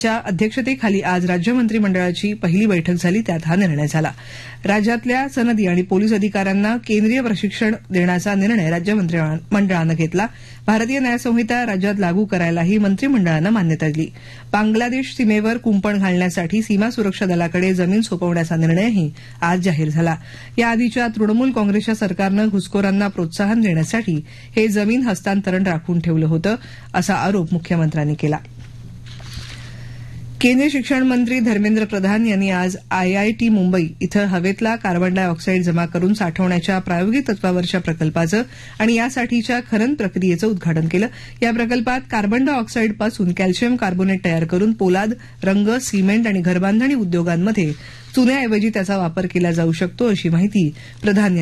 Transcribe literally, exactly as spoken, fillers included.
च्या अध्यक्षतेखाली आज राज्य मंत्रिमंडळाची पहिली बैठक झाली, त्यात हा निर्णय झाला. राज्यातल्या सनदी आणि पोलीस अधिकाऱ्यांना केंद्रीय प्रशिक्षण देण्याचा निर्णय राज्य मंत्रिमंडळानं घेतला. भारतीय न्याय संहिता राज्यात लागू करायलाही मंत्रिमंडळानं मान्यता दिली. बांगलादेश सीमेवर कुंपण घालण्यासाठी सीमा सुरक्षा दलाकडे जमीन सोपवण्याचा निर्णयही आज जाहीर झाला. याआधीच्या तृणमूल काँग्रेसच्या सरकारनं घुसखोरांना प्रोत्साहन देण्यासाठी हे जमीन हस्तांतरण राखून ठेवलं होतं, असा आरोप मुख्यमंत्र्यांनी केला. केंद्रीय शिक्षण मंत्री धर्मेंद्र प्रधान यांनी आज आयआयटी मुंबई इथं हवेतला कार्बन डाय ऑक्साईड जमा करून साठवण्याच्या प्रायोगिक तत्वावरच्या प्रकल्पाचं आणि यासाठीच्या खनन प्रक्रियेचं उद्घाटन केलं. या प्रकल्पात कार्बन डाय ऑक्साईडपासून कॅल्शियम कार्बोनेट तयार करून पोलाद, रंग, सिमेंट आणि घरबांधणी उद्योगांमध्ये चुन्याऐवजी त्याचा वापर केला जाऊ शकतो, अशी माहिती प्रधान